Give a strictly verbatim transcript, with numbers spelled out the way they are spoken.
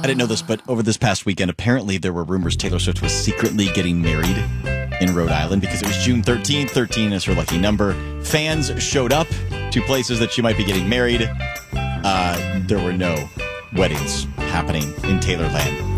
didn't know this, but over this past weekend, apparently there were rumors Taylor Swift was secretly getting married in Rhode Island because it was June thirteenth. thirteen is her lucky number. Fans showed up to places that she might be getting married. Uh, there were no weddings happening in Taylorland.